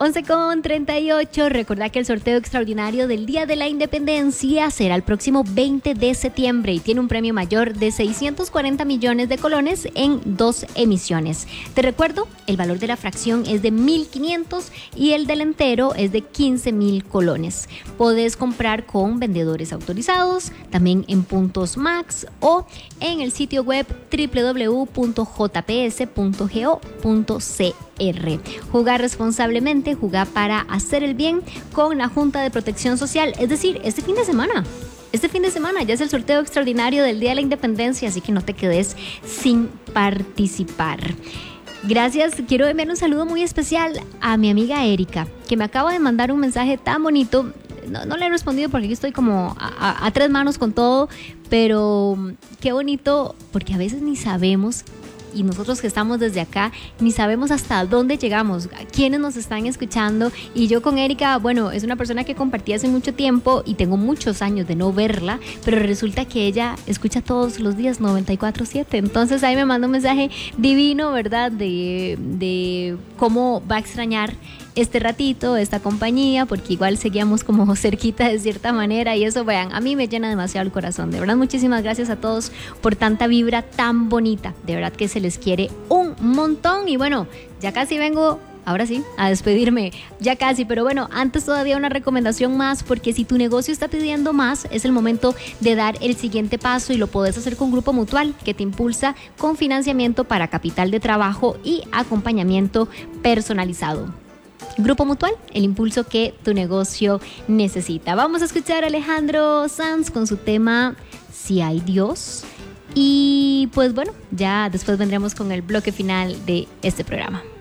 11:38. Recordá que el sorteo extraordinario del Día de la Independencia será el próximo 20 de septiembre y tiene un premio mayor de 640 millones de colones en 2 emisiones. Te recuerdo, el valor de la fracción es de 1.500 y el del entero es de 15.000 colones. Podés comprar con vendedores autorizados, también en puntos Max o en el sitio web www.jps.go.cr. Jugar responsablemente, jugar para hacer el bien con la Junta de Protección Social, es decir, este fin de semana ya es el sorteo extraordinario del Día de la Independencia, así que no te quedes sin participar. Gracias, quiero enviar un saludo muy especial a mi amiga Erika, que me acaba de mandar un mensaje tan bonito. No le he respondido porque aquí estoy como a 3 manos con todo, pero qué bonito, porque a veces ni sabemos, y nosotros que estamos desde acá, ni sabemos hasta dónde llegamos, quiénes nos están escuchando. Y yo con Erika, bueno, es una persona que compartí hace mucho tiempo y tengo muchos años de no verla, pero resulta que ella escucha todos los días 94.7. Entonces ahí me manda un mensaje divino, ¿verdad? De cómo va a extrañar este ratito, esta compañía, porque igual seguíamos como cerquita de cierta manera, y eso, vean, a mí me llena demasiado el corazón. De verdad, muchísimas gracias a todos por tanta vibra tan bonita. De verdad que se les quiere un montón. Y bueno, ya casi vengo, ahora sí, a despedirme, ya casi, pero bueno, antes todavía una recomendación más, porque si tu negocio está pidiendo más, es el momento de dar el siguiente paso, y lo podés hacer con Grupo Mutual, que te impulsa con financiamiento para capital de trabajo y acompañamiento personalizado. Grupo Mutual, el impulso que tu negocio necesita. Vamos a escuchar a Alejandro Sanz con su tema Si hay Dios. Y pues bueno, ya después vendremos con el bloque final de este programa.